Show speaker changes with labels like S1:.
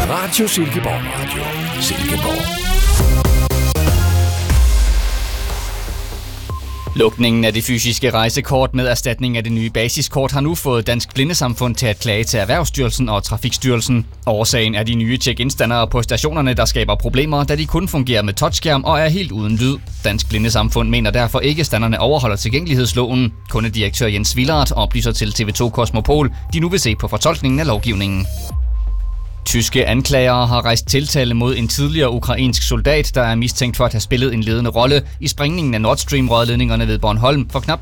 S1: Radio Silkeborg Radio. Silkeborg.
S2: Lukningen af det fysiske rejsekort med erstatning af det nye basiskort har nu fået Dansk Blindesamfund til at klage til Erhvervsstyrelsen og Trafikstyrelsen. Årsagen er de nye check-in-standere på stationerne, der skaber problemer, da de kun fungerer med touchskærm og er helt uden lyd. Dansk Blindesamfund mener derfor ikke, at standerne overholder tilgængelighedsloven. Kundedirektør Jens Villard oplyser til TV2 Kosmopol, de nu vil se på fortolkningen af lovgivningen. Tyske anklagere har rejst tiltale mod en tidligere ukrainsk soldat, der er mistænkt for at have spillet en ledende rolle i sprængningen af Nord Stream-rørledningerne ved Bornholm for knap